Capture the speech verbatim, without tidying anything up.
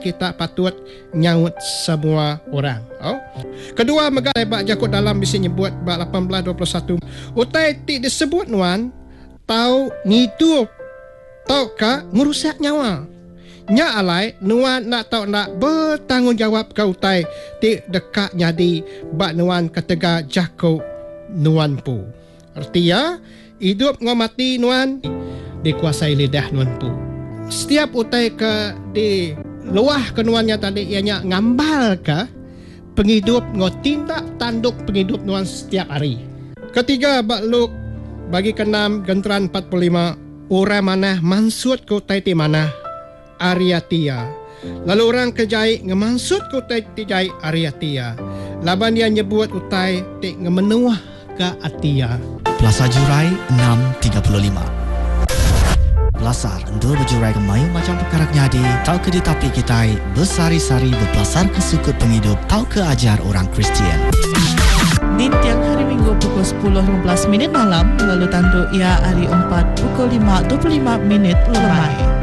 kita patut nyaut semua orang. Oh. Kedua, megai bak jakut dalam bisi nyebut bak lapan belas dua puluh satu. Utai ti disebut nuan tau ngidup tau ka merusak nyawa. Nya alai nuan nak tau nak bertanggungjawab ke utai ti dekat nyadi bak nuan ketega jakut nuan pu. Artinya hidup ngau mati nuan dikuasai lidah nuan pu. Setiap utai ke di luah kenuannya tadi ianya ngambal ke penghidup ngau tindak tanduk penghidup nuan setiap hari. Ketiga, bak Luk bagi keenam genteran empat puluh lima, orang mana mansut ke utai ti mana Ariatia. Lalu orang kejai ngemansut ke utai ti jai Ariatia. Laban dia nyebut utai ti ngemenuah ke Atia. Plaza Jurai enam tiga puluh lima. Belasar endur berjurai ke mayu macam perkara nyadi, tau ke ditapi kita bersari-sari berpelasar ke sukut penghidup, tau ke ajar orang Kristian. Di tiang hari Minggu pukul sepuluh lima belas minit malam, lalu tanduk ia hari empat pukul lima dua puluh lima minit lemai.